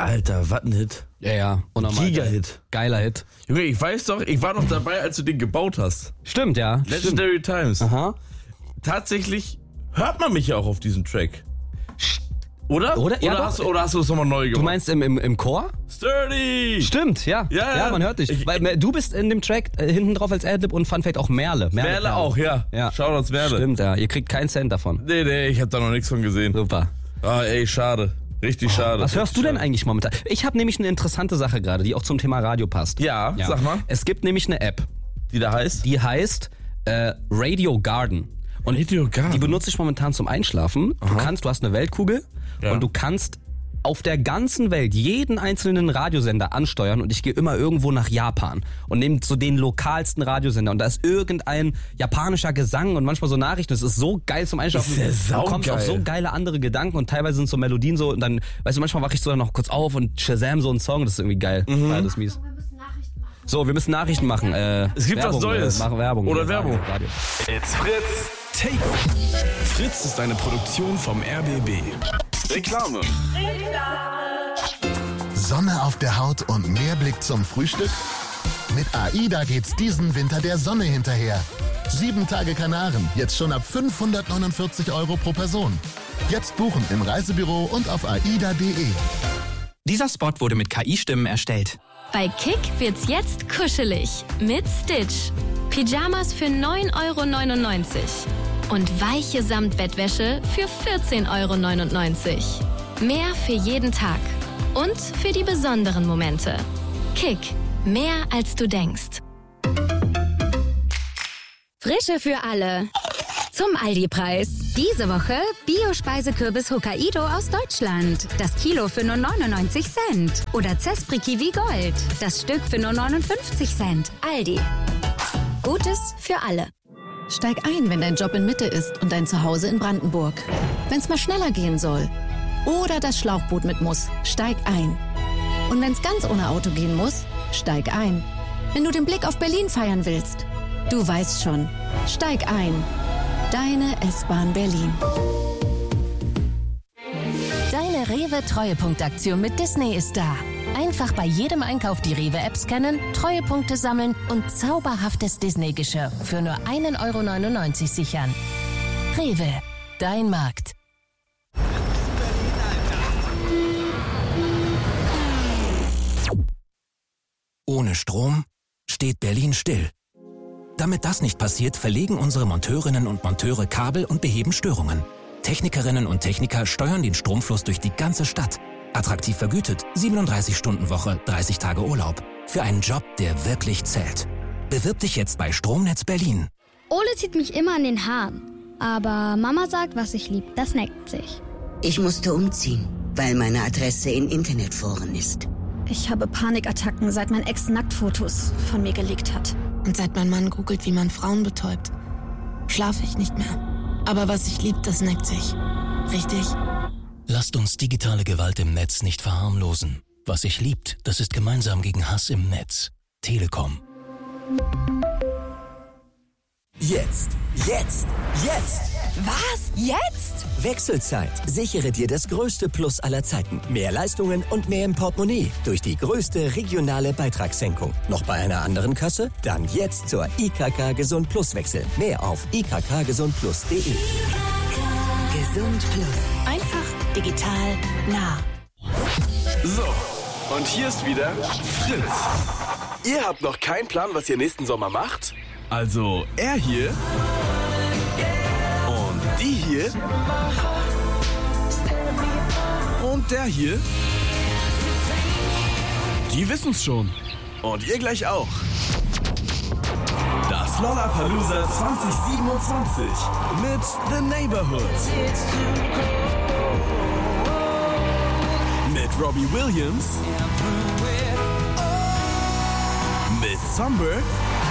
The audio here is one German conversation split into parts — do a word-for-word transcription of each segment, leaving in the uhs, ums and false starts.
Alter, was ein Hit. Ja, ja. Unnormal. Giga-Hit. Geiler Hit. Junge, ich weiß doch, ich war doch dabei, als du den gebaut hast. Stimmt, ja. Legendary Stimmt. Times. Aha. Tatsächlich hört man mich ja auch auf diesem Track. Oder? Oder? Ja, oder, doch. hast, oder hast du es nochmal neu gemacht? Du meinst im, im, im Chor? Sturdy! Stimmt, ja. Ja, ja, man hört dich. Ich- Weil äh, du bist in dem Track äh, hinten drauf als Adlib und Fun Fact auch Merle. Merle auch, ja. Ja. Shoutouts Merle. Stimmt, ja. Ihr kriegt keinen Cent davon. Nee, nee, ich hab da noch nichts von gesehen. Super. Ah, ey, schade. Richtig schade. Was hörst du denn Schade. eigentlich momentan? Ich habe nämlich eine interessante Sache gerade, die auch zum Thema Radio passt. Ja, sag mal. Es gibt nämlich eine App, Die da heißt? die heißt äh, Radio Garden. Und Radio Garden. die benutze ich momentan zum Einschlafen. Du kannst, du hast eine Weltkugel Ja. und du kannst auf der ganzen Welt jeden einzelnen Radiosender ansteuern und ich gehe immer irgendwo nach Japan und nehme so den lokalsten Radiosender und da ist irgendein japanischer Gesang und manchmal so Nachrichten. Das ist so geil zum Einschlafen. Ist ja du kommst auf saugeil. so geile andere Gedanken und teilweise sind so Melodien so und dann, weißt du, manchmal wache ich so dann noch kurz auf und Shazam so einen Song, das ist irgendwie geil. Mhm. Ja, das ist mies. Wir müssen Nachrichten machen. So, wir müssen Nachrichten machen. Äh, Es gibt Werbung, was Neues. Äh, machen Werbung. Oder Ja, Werbung. Radio. It's Fritz. Take. Fritz ist eine Produktion vom R B B. Reklame. Sonne auf der Haut und mehr Blick zum Frühstück? Mit AIDA geht's diesen Winter der Sonne hinterher. Sieben Tage Kanaren, jetzt schon ab fünfhundertneunundvierzig Euro pro Person. Jetzt buchen im Reisebüro und auf aida punkt de. Dieser Spot wurde mit K I-Stimmen erstellt. Bei Kick wird's jetzt kuschelig mit Stitch. Pyjamas für neun Euro neunundneunzig und weiche Samtbettwäsche für vierzehn Euro neunundneunzig. Mehr für jeden Tag und für die besonderen Momente. Kick, mehr als du denkst. Frische für alle. Zum Aldi-Preis. Diese Woche Bio-Speisekürbis Hokkaido aus Deutschland. Das Kilo für nur neunundneunzig Cent. Oder Zespri Kiwi Gold. Das Stück für nur neunundfünfzig Cent. Aldi. Gutes für alle. Steig ein, wenn dein Job in Mitte ist und dein Zuhause in Brandenburg. Wenn's mal schneller gehen soll. Oder das Schlauchboot mit muss. Steig ein. Und wenn's ganz ohne Auto gehen muss, steig ein. Wenn du den Blick auf Berlin feiern willst. Du weißt schon. Steig ein. Deine S-Bahn Berlin. Deine Rewe-Treuepunktaktion mit Disney ist da. Einfach bei jedem Einkauf die Rewe-App scannen, Treuepunkte sammeln und zauberhaftes Disney-Geschirr für nur ein Euro neunundneunzig sichern. Rewe, dein Markt. Ohne Strom steht Berlin still. Damit das nicht passiert, verlegen unsere Monteurinnen und Monteure Kabel und beheben Störungen. Technikerinnen und Techniker steuern den Stromfluss durch die ganze Stadt. Attraktiv vergütet, siebenunddreißig Stunden Woche, dreißig Tage Urlaub. Für einen Job, der wirklich zählt. Bewirb dich jetzt bei Stromnetz Berlin. Ole zieht mich immer an den Haaren. Aber Mama sagt, was ich lieb, das neckt sich. Ich musste umziehen, weil meine Adresse in Internetforen ist. Ich habe Panikattacken, seit mein Ex Nacktfotos von mir gelegt hat. Und seit mein Mann googelt, wie man Frauen betäubt, schlafe ich nicht mehr. Aber was ich lieb, das neckt sich. Richtig? Lasst uns digitale Gewalt im Netz nicht verharmlosen. Was sich liebt, das ist gemeinsam gegen Hass im Netz. Telekom. Jetzt, jetzt, jetzt! Was? Jetzt? Wechselzeit. Sichere dir das größte Plus aller Zeiten. Mehr Leistungen und mehr im Portemonnaie. Durch die größte regionale Beitragssenkung. Noch bei einer anderen Kasse? Dann jetzt zur I K K Gesund Plus wechseln. Mehr auf i k k gesund plus punkt de. Gesund Plus. Einfach, digital, nah. So, und hier ist wieder Fritz. Ihr habt noch keinen Plan, was ihr nächsten Sommer macht? Also er hier und die hier und der hier, die wissen's schon. Und ihr gleich auch. Das Lollapalooza zwanzig siebenundzwanzig mit The Neighborhood. Mit Robbie Williams. Mit Sunbird.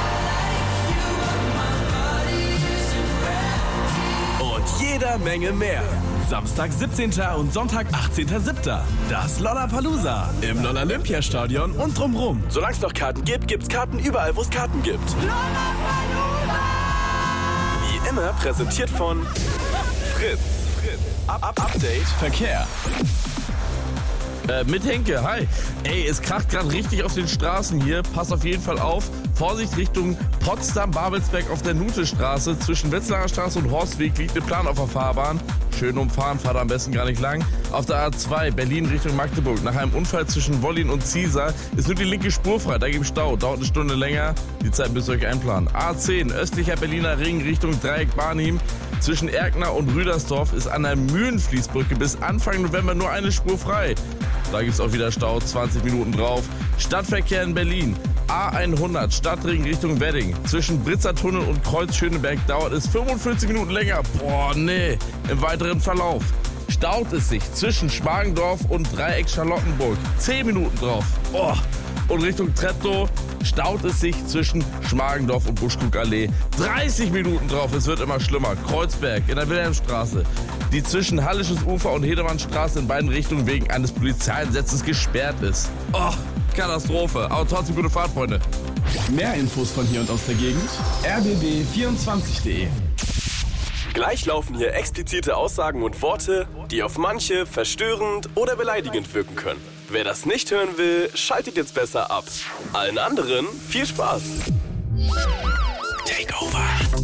Und jeder Menge mehr. Samstag siebzehnten und Sonntag achtzehnten siebten Das Lollapalooza im Lollapalooza-Stadion und drumrum. Solange es noch Karten gibt, gibt's Karten überall, wo es Karten gibt. Lollapalooza! Wie immer präsentiert von Fritz. Fritz. Up, up, Update Verkehr. Äh, mit Henke, hi. Ey, es kracht gerade richtig auf den Straßen hier. Pass auf jeden Fall auf. Vorsicht Richtung Potsdam-Babelsberg auf der Nutestraße. Zwischen Wetzlarer Straße und Horstweg liegt eine Plan auf der Fahrbahn. Schön umfahren, fahrt am besten gar nicht lang. Auf der A zwei, Berlin Richtung Magdeburg. Nach einem Unfall zwischen Wollin und Ziesar ist nur die linke Spur frei. Da gibt es Stau. Dauert eine Stunde länger. Die Zeit müsst ihr euch einplanen. A zehn, östlicher Berliner Ring Richtung Dreieck Barnim. Zwischen Erkner und Rüdersdorf ist an der Mühlenfließbrücke bis Anfang November nur eine Spur frei. Da gibt es auch wieder Stau, zwanzig Minuten drauf. Stadtverkehr in Berlin. A hundert, Stadtring Richtung Wedding. Zwischen Britzertunnel und Kreuz Schöneberg dauert es fünfundvierzig Minuten länger. Boah, nee. Im weiteren Verlauf staut es sich zwischen Schmargendorf und Dreieck Charlottenburg. zehn Minuten drauf. Oh. Und Richtung Treptow staut es sich zwischen Schmargendorf und Buschkuckallee. dreißig Minuten drauf, es wird immer schlimmer. Kreuzberg in der Wilhelmstraße, die zwischen Hallisches Ufer und Hedemannstraße in beiden Richtungen wegen eines Polizeieinsatzes gesperrt ist. Oh, Katastrophe. Aber trotzdem gute Fahrt, Freunde. Mehr Infos von hier und aus der Gegend. r b b vierundzwanzig punkt de. Gleich laufen hier explizite Aussagen und Worte, die auf manche verstörend oder beleidigend wirken können. Wer das nicht hören will, schaltet jetzt besser ab. Allen anderen viel Spaß. Takeover.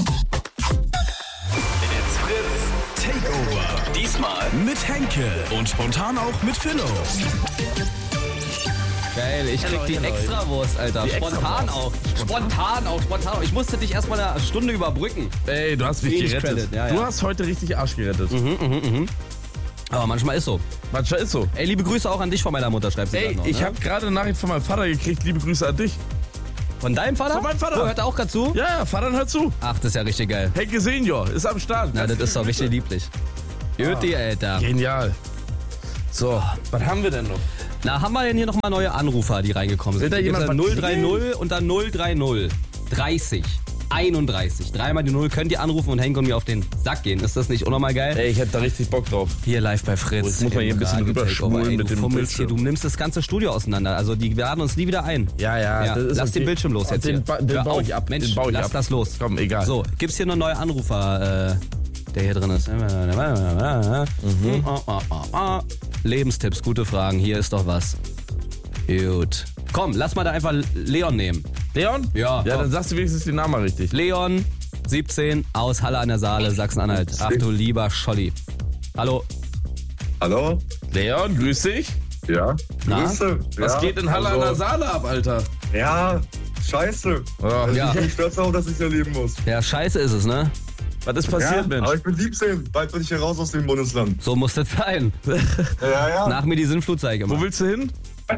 It's Fritz Takeover. Diesmal mit Henke und spontan auch mit Philo. Geil, ich krieg die Extrawurst, Alter. Die Spontan Extrawurst. auch. Spontan auch, spontan auch. Ich musste dich erstmal eine Stunde überbrücken. Ey, du hast mich Wenig gerettet. Credit, ja, ja. Du hast heute richtig Arsch gerettet. Mhm, mhm, mhm. Aber manchmal ist so. Manchmal ist so. Ey, liebe Grüße auch an dich von meiner Mutter, schreibst du Ey, grad noch, ich ne? habe gerade eine Nachricht von meinem Vater gekriegt. Liebe Grüße an dich. Von deinem Vater? Von meinem Vater. Oh, hört er auch gerade zu? Ja, ja, Vater hört zu. Ach, das ist ja richtig geil. Henke Senior ist am Start. Na, das ist doch richtig lieblich. Juti, Alter. Genial. So, was haben wir denn noch? Na, haben wir denn hier nochmal neue Anrufer, die reingekommen sind? Will da jemand was null drei null und dann null drei null dreißig einunddreißig. Dreimal die Null könnt ihr anrufen und Henke und mir auf den Sack gehen. Ist das nicht unnormal geil? Ey, ich hätte da richtig Bock drauf. Hier live bei Fritz. Oh, ich muss mal hier ein bisschen rüberschwulen mit du dem fummelst hier, Bildschirm. du nimmst das ganze Studio auseinander. Also die laden uns nie wieder ein. Ja, ja. Ja, das ist lass okay. den Bildschirm los jetzt Den, hier. ba den Hör baue auf, ich ab. Mensch, den baue ich lass ab. das los. Komm, egal. So, gibt's hier einen neuen Anrufer, äh, der hier drin ist. Mhm. Lebenstipps, gute Fragen. Hier ist doch was. Gut. Komm, lass mal da einfach Leon nehmen. Leon? Ja. Ja, komm. dann sagst du wenigstens den Namen mal richtig. Leon, siebzehn, aus Halle an der Saale, Sachsen-Anhalt. Ach du lieber Scholli. Hallo. Hallo? Leon, grüß dich. Ja, Na? Grüße. Was ja, geht in Halle also, an der Saale ab, Alter? Ja, scheiße. Oh, Ja. Ich stört's auch, dass ich erleben muss. Ja, scheiße ist es, ne? Was ist passiert, Ja, Mensch? aber ich bin siebzehn. Bald bin ich hier raus aus dem Bundesland. So muss das sein. Ja, ja. Nach mir die Sinnflutzeige. Wo willst du hin?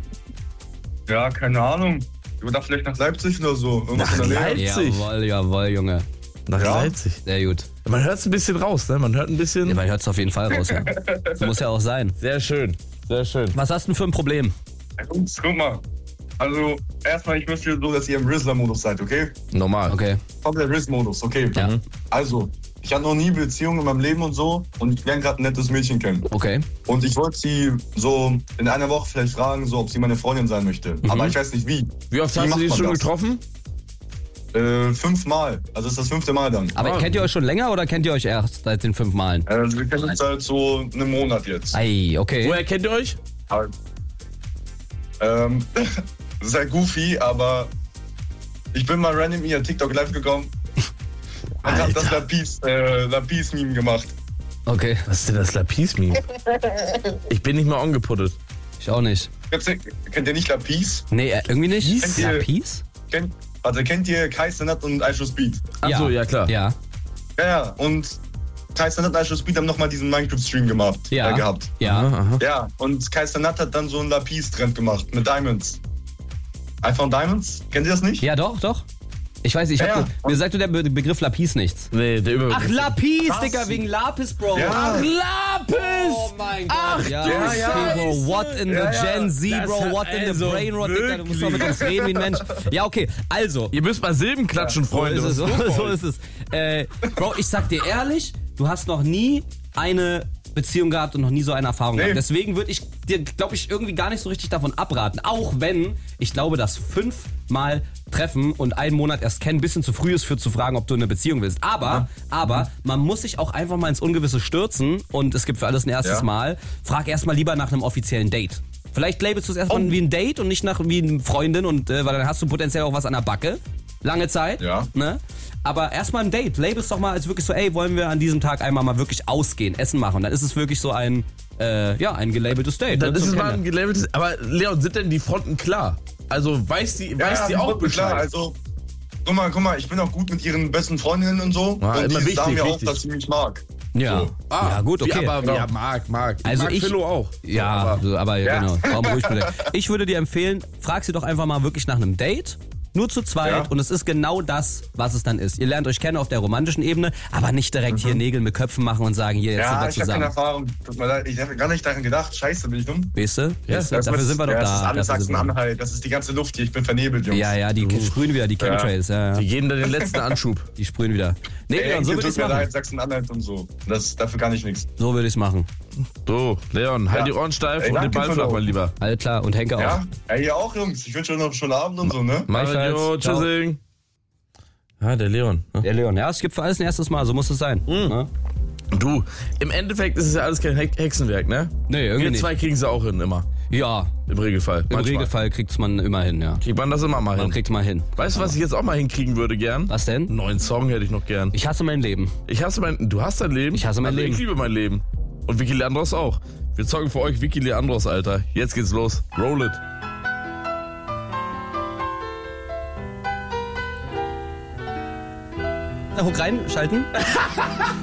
Ja, keine Ahnung. Ich würde da vielleicht nach Leipzig oder so. Irgendwas Nach in der Nähe. Leipzig? Jawohl, jawohl, Junge. Nach Ja. Leipzig. Sehr gut. Man hört es ein bisschen raus, ne? Man hört ein bisschen... Ja, man hört es auf jeden Fall raus, ja. So muss ja auch sein. Sehr schön, sehr schön. Was hast du denn für ein Problem? Jungs, guck mal. Also, erstmal, ich möchte so, dass ihr im Rizzler-Modus seid, okay? Normal. Okay. Kommt der Rizz-Modus, okay? Ja. Also, ich hatte noch nie Beziehungen in meinem Leben und so und ich lerne gerade ein nettes Mädchen kennen. Okay. Und ich wollte sie so in einer Woche vielleicht fragen, so, ob sie meine Freundin sein möchte. Mhm. Aber ich weiß nicht wie. Wie oft Wie hast du macht die man schon das? getroffen? Äh, fünfmal. Also ist das fünfte Mal dann. Aber Ah. kennt ihr euch schon länger oder kennt ihr euch erst seit den fünf Malen? Also wir kennen uns seit so einem Monat jetzt. Ei, okay. Woher kennt ihr euch? Ähm, sehr goofy, aber ich bin mal random in ihr TikTok live gekommen und hab das Lapis, äh, Lapis-Meme gemacht. Okay. Was ist denn das Lapis-Meme? Ich bin nicht mal angeputtet. Ich auch nicht. Kennt ihr, kennt ihr nicht Lapis? Nee, äh, irgendwie nicht. Kennt ihr- Lapis? Kennt, also kennt ihr Kai Cenat und Aisho Speed? Achso, ja klar. Ja. Ja, ja. Und Kai Cenat und Aisho Speed haben nochmal diesen Minecraft-Stream gemacht, Ja. äh, gehabt. Ja. Aha, aha. Ja, und Kai Cenat hat dann so einen Lapis-Trend gemacht mit Diamonds. iPhone Diamonds? Kennt ihr das nicht? Ja, doch, doch. Ich weiß, ich Ja, hab, ja. mir sagt der Be- Begriff Lapis nichts. Nee, der Überbegriff. Ach, Lapis, Was? Digga, wegen Lapis, Bro. Ja. Ach, Lapis! Oh mein Gott. Ach, ja, du okay, Scheiße. Bro. What in the Ja, ja. Gen Z, Das Bro? hat What in the also Brain Rot, Digga? Du musst doch mit wirklich- uns reden wie ein Mensch. Ja, okay, also. Ihr müsst mal Silben klatschen, Freunde. So ist es, Was so, ist los so bei euch? ist es. Äh, Bro, ich sag dir ehrlich, du hast noch nie eine Beziehung gehabt und noch nie so eine Erfahrung Nee. gehabt. Deswegen würde ich dir, glaube ich, irgendwie gar nicht so richtig davon abraten. Auch wenn ich glaube, dass fünfmal treffen und einen Monat erst kennen ein bisschen zu früh ist für zu fragen, ob du in eine Beziehung willst. Aber, aber man muss sich auch einfach mal ins Ungewisse stürzen und es gibt für alles ein erstes Ja. Mal. Frag erst mal lieber nach einem offiziellen Date. Vielleicht labelst du es erstmal Oh. wie ein Date und nicht nach wie eine Freundin, und äh, weil dann hast du potenziell auch was an der Backe. Lange Zeit. Ja. Ne? Aber erstmal ein Date. Labelst doch mal als wirklich so, ey, wollen wir an diesem Tag einmal mal wirklich ausgehen, Essen machen. Und dann ist es wirklich so ein, äh, ja, ein gelabeltes Date. Dann ne, ist zum es mal ein Kennenlernen. gelabeltes. Aber Leon, sind denn die Fronten klar? Also weiß die, Ja, weiß ja, die auch Fronten, Bescheid? klar. Also, guck mal, guck mal, ich bin auch gut mit ihren besten Freundinnen und so. Ja, und immer die wichtig, sagen mir auch, wichtig. dass sie mich mag. Ja. So. Ah, ja, gut, okay. Wie, aber, Ja. ja, mag, mag. Also mag ich- Philo auch. Ja, aber, aber, aber Ja. genau. Warum ruhig bitte. Ich würde dir empfehlen, frag sie doch einfach mal wirklich nach einem Date. Nur zu zweit, Ja. und es ist genau das, was es dann ist. Ihr lernt euch kennen auf der romantischen Ebene, aber nicht direkt hier Nägel mit Köpfen machen und sagen, hier, jetzt Ja, sind wir ich habe keine zusammen. Erfahrung. Tut mir leid, ich habe gar nicht daran gedacht. Scheiße, bin ich dumm? Weißt du? Ja, Weißt du? Das Dafür ist- sind wir doch ja, da. Das ist alles Dafür sind wir- Sachsen-Anhalt. Das ist die ganze Luft hier. Ich bin vernebelt, Jungs. Ja, ja, die sprühen wieder, die Chemtrails. Ja, Wir ja. geben da den letzten Anschub. Die sprühen wieder. Nee, Ey, Leon, so würde tut ich's mir machen. leid, Sachsen-Anhalt und so. Das, dafür kann ich nichts. So würde ich's machen. So, Leon, halt Ja. die Ohren steif Ey, und den danke Ball für flach, den- mein Lieber. Alles klar, und Henke auch. Ja? Ja, ihr auch, Jungs. Ich wünsche euch noch einen schönen Abend und so, ne? Mario, Gleichfalls. Ciao. tschüssing. Ja, der Leon. Ne? Der Leon, ja, es gibt für alles ein erstes Mal, so muss es sein. Ne? Du, im Endeffekt ist es ja alles kein Hex- Hexenwerk, ne? Nee, irgendwie Wir nicht. zwei kriegen sie auch hin, immer. Ja, Im Regelfall. im Manchmal. Regelfall kriegt's man immer hin, ja. Kriegt man das immer mal Man hin. kriegt's mal hin. Weißt du, was ich jetzt auch mal hinkriegen würde gern? Was denn? Einen neuen Song hätte ich noch gern. Ich hasse mein Leben. Ich hasse mein... Du hast dein Leben? Ich hasse mein also Leben. Ich liebe mein Leben. Und Vicky Leandros auch. Wir zocken für euch Vicky Leandros, Alter. Jetzt geht's los. Roll it. Na, Hook reinschalten.